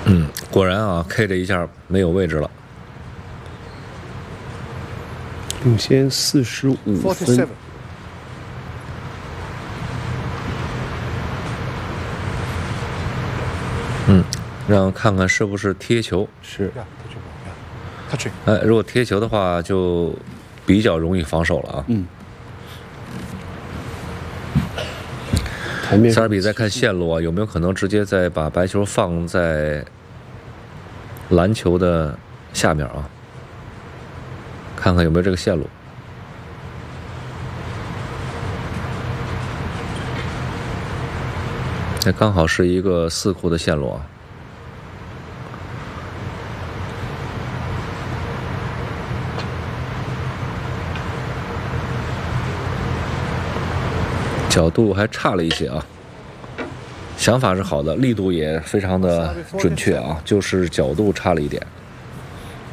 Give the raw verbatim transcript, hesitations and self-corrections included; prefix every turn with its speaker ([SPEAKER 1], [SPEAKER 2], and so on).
[SPEAKER 1] 嗯，果然啊 ，K 这一下没有位置了。
[SPEAKER 2] 领先四十五分。
[SPEAKER 1] 嗯，让看看是不是贴球。
[SPEAKER 2] 是。
[SPEAKER 1] 哎，如果贴球的话，就比较容易防守了啊。
[SPEAKER 2] 嗯。
[SPEAKER 1] 塞尔比在看线路啊，有没有可能直接再把白球放在蓝球的下面啊？看看有没有这个线路。那刚好是一个四库的线路啊。角度还差了一些啊，想法是好的，力度也非常的准确啊，就是角度差了一点。